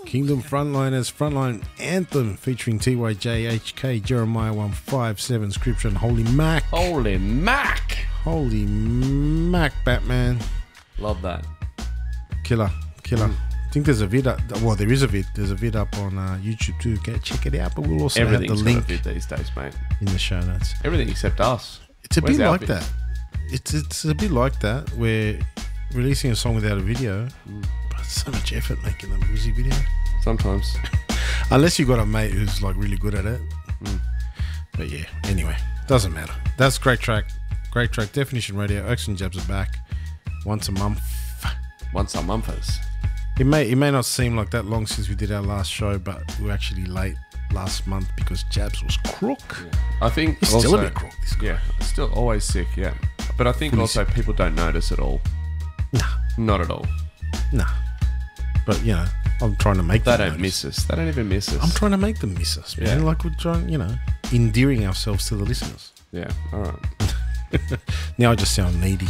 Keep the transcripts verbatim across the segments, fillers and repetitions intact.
Kingdom Frontliners Frontline Anthem featuring T Y J, H K, Jeremiah one fifty-seven, Scripture, and Holy Mac. Holy Mac! Holy Mac, Batman. Love that. Killer, killer. I think there's a vid up. Well, there is a vid. There's a vid up on uh, YouTube too. Go check it out. But we'll also have the Everything's got a link vid these days, mate. in the show notes. Everything except us. It's a Where's bit our like vid? that. It's it's a bit like that where releasing a song without a video, but it's so much effort making a music video. Sometimes. Unless you got a mate who's like really good at it. Mm. But yeah, anyway, doesn't matter. That's a great track. Great track. Definition Radio. Oaks and Jabs are back once a month. Once a monthers. It may it may not seem like that long since we did our last show, but we were actually late last month because Jabs was crook. Yeah. I think He's also, still a bit crook. This guy. Yeah, still always sick, yeah. But I think Fully also sick. people don't notice at all. Nah, Not at all. nah. But you know, I'm trying to make They them don't notice. miss us. They don't even miss us. I'm trying to make them miss us, man. Yeah. Like we're trying, you know, endearing ourselves to the listeners. Yeah, all right. Now I just sound needy.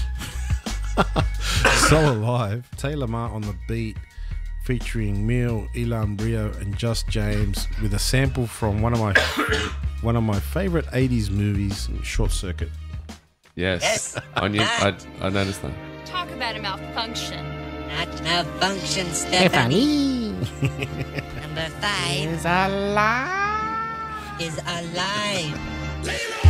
So Alive, Taylor Ma on the beat, featuring Mil, Elam Brio, and Just James, with a sample from one of my one of my favorite eighties movies, Short Circuit. Yes. Yes. I knew. I, I noticed that. Talk about a malfunction. Not malfunction, Stephanie. Number five Is alive. is alive.